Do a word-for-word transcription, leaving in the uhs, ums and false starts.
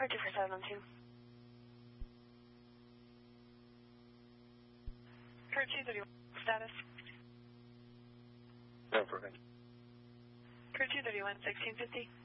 Card two for seven one two. Card two thirty-one, status. No, for him. Card two thirty-one, sixteen fifty.